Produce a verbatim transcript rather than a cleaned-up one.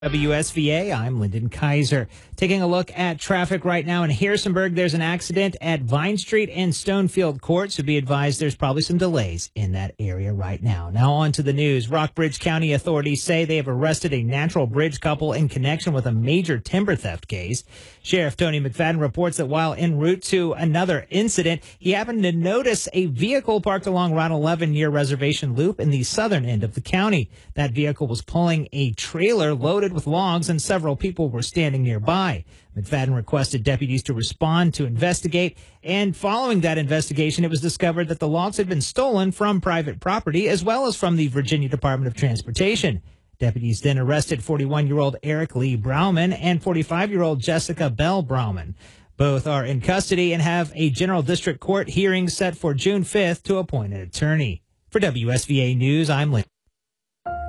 W S V A, I'm Lyndon Kaiser. Taking a look at traffic right now in Harrisonburg, there's an accident at Vine Street and Stonefield Court, so be advised there's probably some delays in that area right now. Now on to the news. Rockbridge County authorities say they have arrested a Natural Bridge couple in connection with a major timber theft case. Sheriff Tony McFadden reports that while en route to another incident, he happened to notice a vehicle parked along Route eleven near Reservation Loop in the southern end of the county. That vehicle was pulling a trailer loaded with logs, and several people were standing nearby. McFadden requested deputies to respond to investigate, and following that investigation, it was discovered that the logs had been stolen from private property as well as from the Virginia Department of Transportation. Deputies then arrested forty-one-year-old Eric Lee Brauman and forty-five-year-old Jessica Bell Brauman. Both are in custody and have a general district court hearing set for June fifth to appoint an attorney. For W S V A News, I'm Lynn.